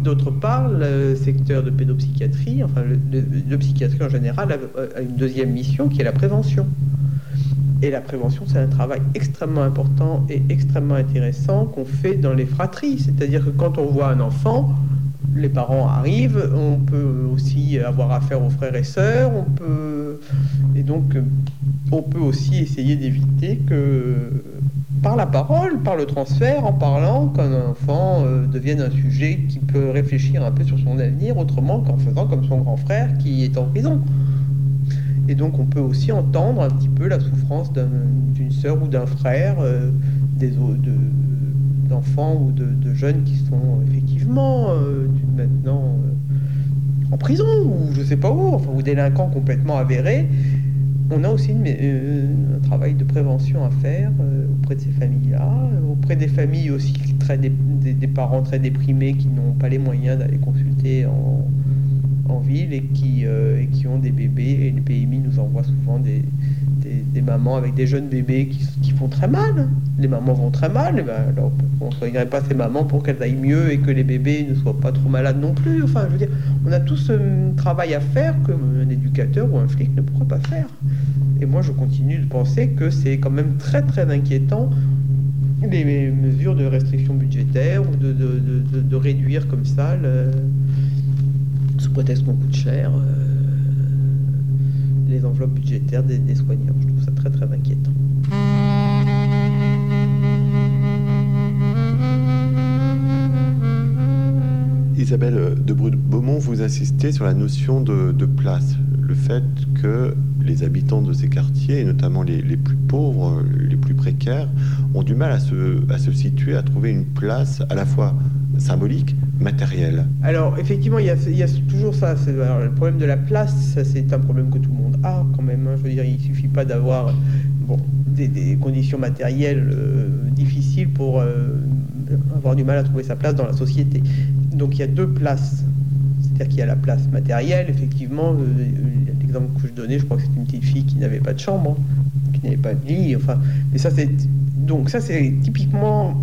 d'autre part, le secteur de pédopsychiatrie, enfin le psychiatrie en général, a une deuxième mission qui est la prévention. Et la prévention, c'est un travail extrêmement important et extrêmement intéressant qu'on fait dans les fratries. C'est-à-dire que quand on voit un enfant, les parents arrivent, on peut aussi avoir affaire aux frères et sœurs, et donc on peut aussi essayer d'éviter que, par la parole, par le transfert, en parlant, qu'un enfant devienne un sujet qui peut réfléchir un peu sur son avenir autrement qu'en faisant comme son grand frère qui est en prison. Et donc on peut aussi entendre un petit peu la souffrance d'une sœur ou d'un frère, d'enfants ou de jeunes qui sont effectivement maintenant en prison ou je sais pas où, enfin, ou délinquants complètement avérés. On a aussi un travail de prévention à faire auprès de ces familles-là, auprès des familles aussi des parents très déprimés qui n'ont pas les moyens d'aller consulter en ville et qui ont des bébés. Et le PMI nous envoie souvent des mamans avec des jeunes bébés qui font très mal. Les mamans vont très mal. Et ben, alors, on ne soignerait pas ces mamans pour qu'elles aillent mieux et que les bébés ne soient pas trop malades non plus. Enfin, je veux dire, on a tout ce travail à faire qu'un éducateur ou un flic ne pourra pas faire. Et moi, je continue de penser que c'est quand même très, très inquiétant les mesures de restriction budgétaire ou de réduire comme ça sous prétexte qu'on coûte cher, les enveloppes budgétaires des soignants. Je trouve ça très très inquiétant. Isabelle de Brut-Beaumont, vous insistez sur la notion de place, le fait que les habitants de ces quartiers, et notamment les plus pauvres, les plus précaires, ont du mal à se situer, à trouver une place à la fois symbolique, matérielle. Alors effectivement, il y a toujours ça. Alors, le problème de la place, ça, c'est un problème que tout le monde a quand même. Hein. Je veux dire, il suffit pas d'avoir des conditions matérielles difficiles pour avoir du mal à trouver sa place dans la société. Donc il y a deux places. C'est-à-dire qu'il y a la place matérielle, effectivement. L'exemple que je donnais, je crois que c'est une petite fille qui n'avait pas de chambre, qui n'avait pas de lit. Enfin, mais ça c'est typiquement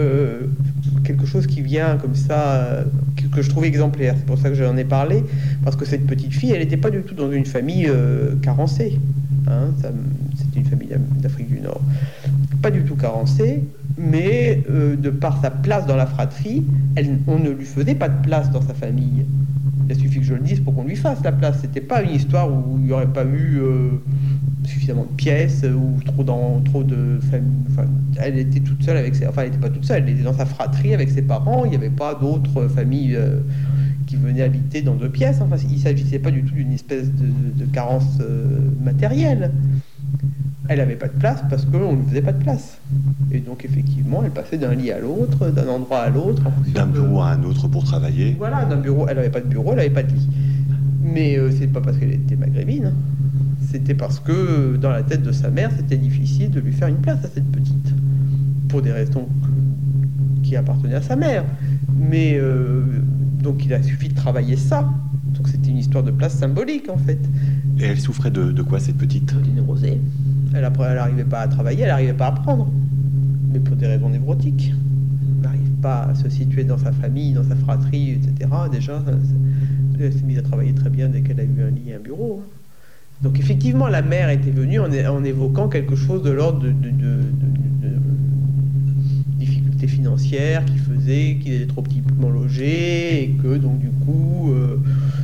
quelque chose qui vient comme ça, que je trouve exemplaire. C'est pour ça que j'en ai parlé, parce que cette petite fille, elle n'était pas du tout dans une famille carencée. Hein, c'était une famille d'Afrique du Nord, pas du tout carencée, mais de par sa place dans la fratrie, on ne lui faisait pas de place dans sa famille. Il suffit que je le dise pour qu'on lui fasse la place. C'était pas une histoire où il n'y aurait pas eu suffisamment de pièces ou trop de familles. Enfin, elle était toute seule avec ses... Enfin, elle n'était pas toute seule. Elle était dans sa fratrie avec ses parents. Il n'y avait pas d'autres familles qui venaient habiter dans deux pièces. Enfin, il ne s'agissait pas du tout d'une espèce de carence matérielle. Elle n'avait pas de place parce qu'on ne lui faisait pas de place. Et donc, effectivement, elle passait d'un lit à l'autre, d'un endroit à l'autre. D'un bureau à un autre pour travailler. Voilà, d'un bureau. Elle n'avait pas de bureau, elle n'avait pas de lit. Mais c'est pas parce qu'elle était maghrébine. C'était parce que dans la tête de sa mère, c'était difficile de lui faire une place à cette petite. Pour des raisons qui appartenaient à sa mère. Mais donc, il a suffi de travailler ça. Donc, c'était une histoire de place symbolique, en fait. Et elle souffrait de quoi, cette petite ? D'une névrosée. Elle n'arrivait pas à travailler, elle n'arrivait pas à apprendre. Mais pour des raisons névrotiques. Elle n'arrive pas à se situer dans sa famille, dans sa fratrie, etc. Déjà, elle s'est mise à travailler très bien dès qu'elle a eu un lit et un bureau. Donc effectivement, la mère était venue en évoquant quelque chose de l'ordre de difficultés financières qui faisait qu'il était trop petitement logé et que donc du coup